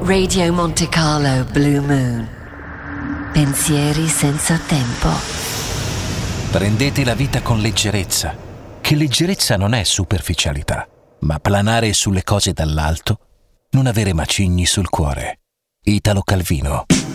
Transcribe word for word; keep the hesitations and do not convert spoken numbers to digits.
Radio Monte Carlo Blue Moon. Pensieri senza tempo. Prendete la vita con leggerezza, che leggerezza non è superficialità, ma planare sulle cose dall'alto, non avere macigni sul cuore. Italo Calvino.